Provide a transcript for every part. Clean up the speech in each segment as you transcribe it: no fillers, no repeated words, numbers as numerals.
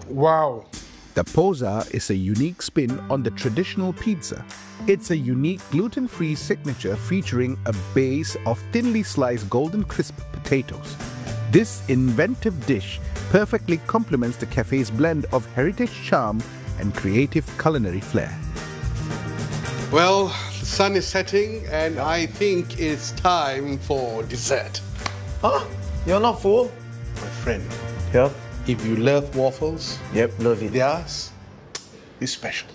Wow. The Posa is a unique spin on the traditional pizza. It's a unique gluten-free signature featuring a base of thinly sliced golden crisp potatoes. This inventive dish perfectly complements the cafe's blend of heritage charm and creative culinary flair. Well, the sun is setting and I think it's time for dessert. Huh? You're not full? My friend, Yep. if you love waffles, Yep, love it. theirs is special.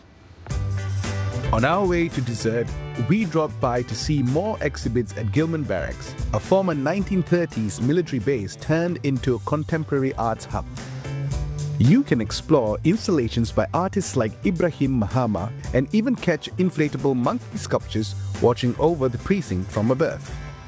On our way to dessert, we dropped by to see more exhibits at Gilman Barracks, a former 1930s military base turned into a contemporary arts hub. You can explore installations by artists like Ibrahim Mahama and even catch inflatable monkey sculptures watching over the precinct from above.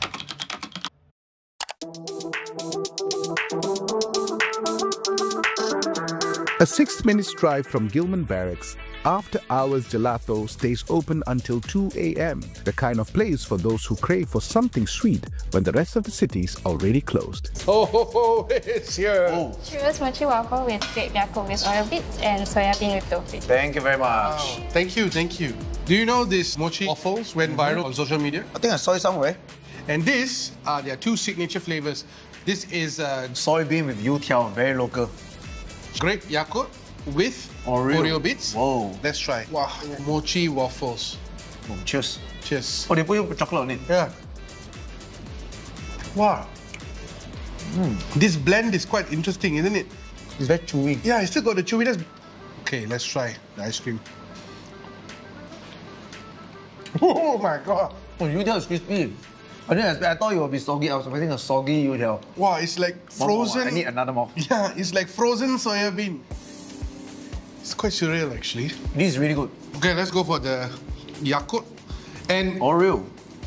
A 6-minute drive from Gilman Barracks, After Hours Gelato stays open until 2 a.m., the kind of place for those who crave for something sweet when the rest of the city's already closed. Oh, it's here. Oh, Churros mochi waffle with grape yakult with oil bits and soya bean with tofu. thank you very much. Thank you, thank you. Do you know this mochi waffles went viral on social media? I think I saw it somewhere. And this are their two signature flavors. This is Soybean with youtiao, very local. grape yakult with Oreo bits. Whoa. Let's try. Wow, mochi waffles. Oh, cheers. Cheers. Oh, they put chocolate on it. Yeah. Wow. This blend is quite interesting, isn't it? It's very chewy. Yeah, it's still got the chewiness. Okay, let's try the ice cream. Oh my god. Oh, youtiao is crispy. I thought it would be soggy. I was expecting a soggy youtiao. Wow, it's like frozen. I need another more. Yeah, it's like frozen soya bean. It's quite surreal, actually. This is really good. Okay, let's go for the yakult. And Oreo.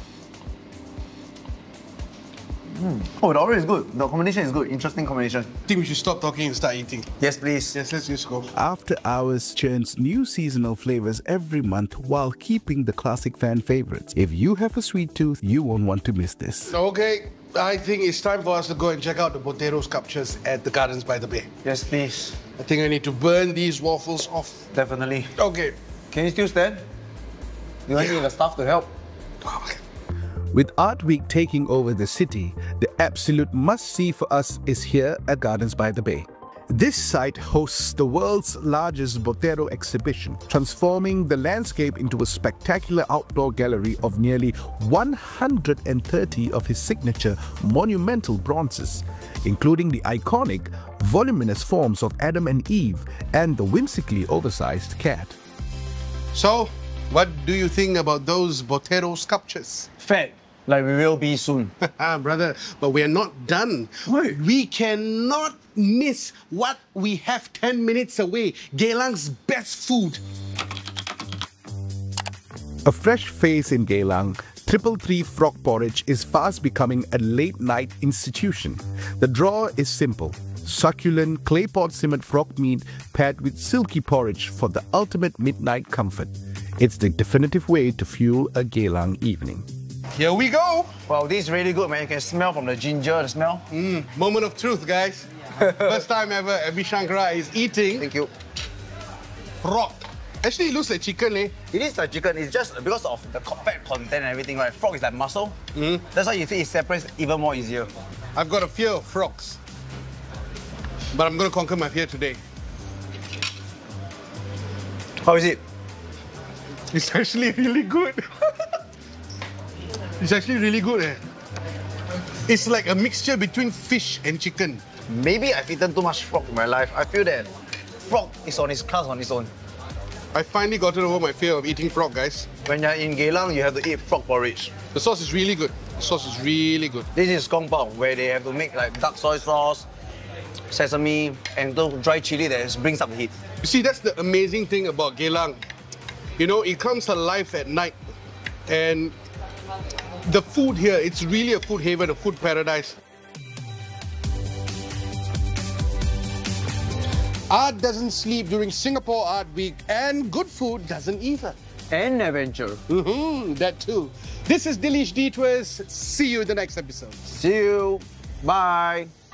Oh, the Oreo is good. The combination is good. Interesting combination. I think we should stop talking and start eating. Yes, please. Yes, let's just go. After Hours churns new seasonal flavors every month while keeping the classic fan favorites. If you have a sweet tooth, you won't want to miss this. Okay, I think it's time for us to go and check out the potato sculptures at the Gardens by the Bay. Yes, please. I think I need to burn these waffles off. Definitely. Okay. Can you still stand? Do I need the staff to help? Okay. With Art Week taking over the city, the absolute must-see for us is here at Gardens by the Bay. This site hosts the world's largest Botero exhibition, transforming the landscape into a spectacular outdoor gallery of nearly 130 of his signature monumental bronzes, including the iconic, voluminous forms of Adam and Eve and the whimsically oversized cat. So, what do you think about those Botero sculptures? Fat, like we will be soon. Brother, but we are not done. Why? We cannot miss what we have 10 minutes away. Gelang's best food. A fresh face in Geylang, 333 Frog Porridge is fast becoming a late-night institution. The draw is simple. Succulent clay pot simmered frog meat paired with silky porridge for the ultimate midnight comfort. It's the definitive way to fuel a Geylang evening. Here we go. Wow, this is really good, man. You can smell from the ginger, the smell. Moment of truth, guys. First time ever, Abhi Shankara is eating Thank you. frog. Actually, it looks like chicken, eh? It is like chicken. It's just because of the fat content and everything, right? Frog is like muscle. That's why you think it separates even more easier. I've got a fear of frogs. But I'm going to conquer my fear today. How is it? It's actually really good. It's actually really good, eh? It's like a mixture between fish and chicken. Maybe I've eaten too much frog in my life. I feel that frog is on its class on its own. I finally gotten over my fear of eating frog, guys. When you're in Geylang, you have to eat frog porridge. The sauce is really good. The sauce is really good. This is kong pao, where they have to make like dark soy sauce, sesame, and the dry chili that brings up the heat. You see, that's the amazing thing about Geylang. You know, it comes alive at night. And the food here, it's really a food haven, a food paradise. Art doesn't sleep during Singapore Art Week, and good food doesn't either. And adventure. That too. This is Delish Detours. See you in the next episode. See you. Bye.